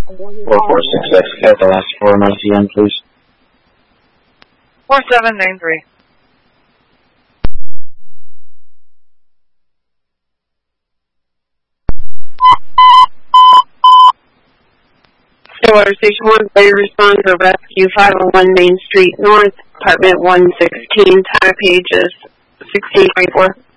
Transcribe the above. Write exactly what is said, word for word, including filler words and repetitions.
four four six six. Get the last four months again, please. four seven nine three. Stillwater Station one, fire respond to rescue five oh one Main Street North, apartment one sixteen, tire pages sixteen twenty-four.